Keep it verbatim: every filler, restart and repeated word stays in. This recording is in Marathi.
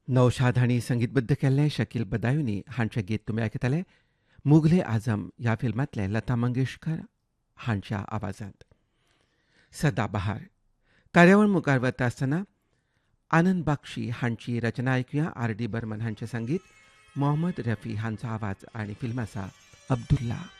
नौशाद हांणी संगीतबद्ध केल्लें शकील बदायुनी हांचें गीत तुमी आयकतले मुघले आझम ह्या फिल्मांतलें लता मंगेशकर हांच्या आवाजांत. सदाबहार कार्यावळ मुखार वता आसतना आनंद बाक्षी हांची रचना आयकुया. आर डी बर्मन हांचें संगीत, मोहम्मद रफी हांचो आवाज आनी फिल्म आसा अब्दुल्ला.